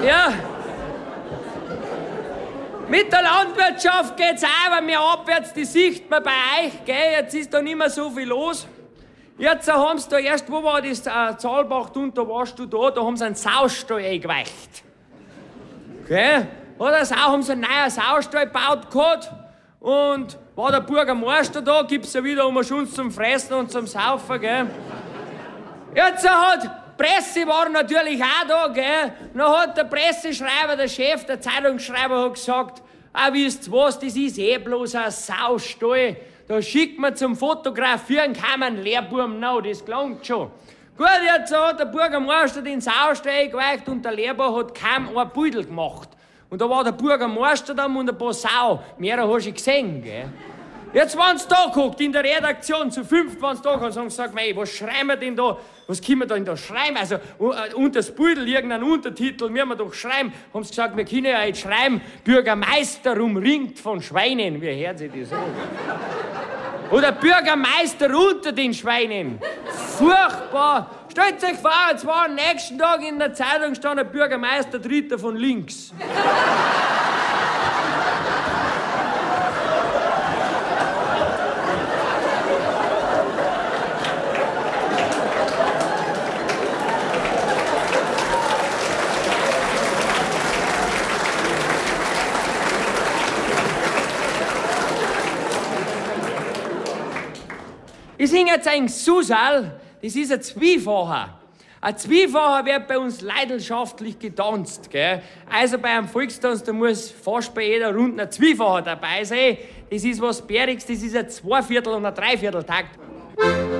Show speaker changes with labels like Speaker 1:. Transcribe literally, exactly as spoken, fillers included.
Speaker 1: Ja. Mit der Landwirtschaft geht's auch, aber mehr abwärts, die sieht man bei euch, gell? Jetzt ist da nicht mehr so viel los. Jetzt haben sie da erst, wo war das, äh, Zahlbach, da warst du da, da haben sie einen Saustall eingeweicht. Gell? Oder Sau haben sie einen neuen Saustall gebaut gehabt und war der Bürgermeister da, gibt's ja wieder um Schunz zum Fressen und zum Saufen, gell? Jetzt hat Presse war natürlich auch da, gell? Dann hat der Presseschreiber, der Chef, der Zeitungsschreiber hat gesagt, ah, wisst ihr was, das ist eh bloß ein Saustall. Da schickt man zum Fotografieren keinen Lehrbuben noch, das gelangt schon. Gut, jetzt hat der Bürgermeister den Saustall eingeweicht und der Lehrer hat kaum ein Beutel gemacht. Und da war der Bürgermeister da und ein paar Sau. Mehrere hast du gesehen, gell? Jetzt, wenn sie da guckt, in der Redaktion, zu fünft, wenn sie da kommt, sagen sie, sag mal, was schreiben wir denn da, was können wir da denn da schreiben? Also, unter das Beutel irgendeinen Untertitel, müssen wir doch schreiben. Haben sie gesagt, wir können ja jetzt schreiben, Bürgermeister umringt von Schweinen. Wie hört sich das an? Oder Bürgermeister unter den Schweinen. Furchtbar. Stellt euch vor, jetzt war am nächsten Tag in der Zeitung stand ein Bürgermeister Dritter von links. Ich singe jetzt ein Susal, das ist ein Zwiefacher. Ein Zwiefacher wird bei uns leidenschaftlich getanzt, gell? Also bei einem Volkstanz, da muss fast bei jeder Runde ein Zwiefacher dabei sein. Das ist was Bäriges, das ist ein Zweiviertel- und ein Dreivierteltakt.